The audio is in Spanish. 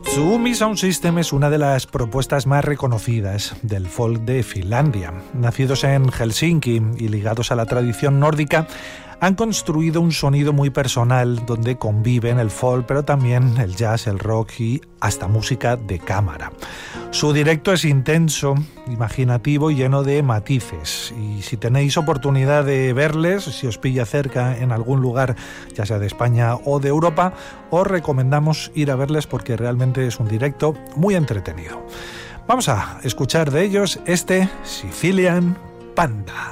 Suomi Sound System es una de las propuestas más reconocidas del folk de Finlandia. Nacidos en Helsinki y ligados a la tradición nórdica, han construido un sonido muy personal donde conviven el folk, pero también el jazz, el rock y hasta música de cámara. Su directo es intenso, imaginativo y lleno de matices. Y si tenéis oportunidad de verles, si os pilla cerca en algún lugar, ya sea de España o de Europa, os recomendamos ir a verles porque realmente es un directo muy entretenido. Vamos a escuchar de ellos este Sicilian Panda.